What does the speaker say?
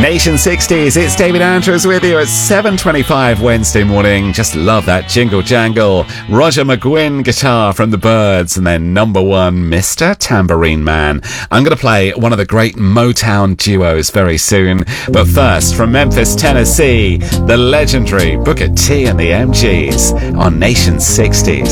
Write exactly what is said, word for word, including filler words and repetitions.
Nation sixties, it's David Andrews with you at seven twenty-five Wednesday morning. Just love that jingle jangle. Roger McGuinn guitar from the Byrds, and then number one, Mister Tambourine Man. I'm going to play one of the great Motown duos very soon. But first, from Memphis, Tennessee, the legendary Booker T and the M Gs on Nation sixties.